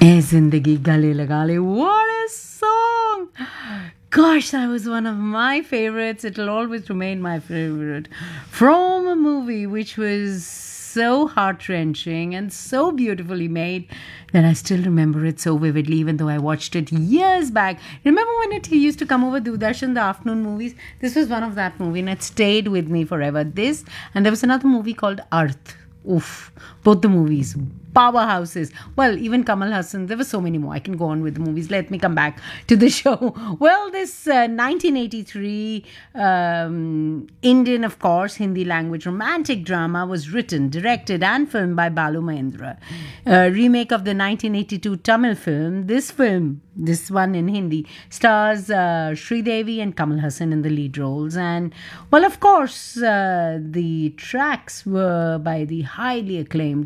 Eh, Zindagi Gale Lagale. What a song! Gosh, that was one of my favorites. It'll always remain my favorite. From a movie which was so heart wrenching and so beautifully made that I still remember it so vividly, even though I watched it years back. Remember when it used to come over Doordarshan, the afternoon movies? This was one of that movie, and it stayed with me forever. This, and there was another movie called Arth. Oof, both the movies, powerhouses. Well, even Kamal Hassan, there were so many more. I can go on with the movies. Let me come back to the show. Well, this 1983 Indian, of course, Hindi language romantic drama was written, directed, and filmed by Balu Mahendra. A remake of the 1982 Tamil film. This one in Hindi, stars Sridevi and Kamal Hassan in the lead roles. And, well, of course, the tracks were by the highly acclaimed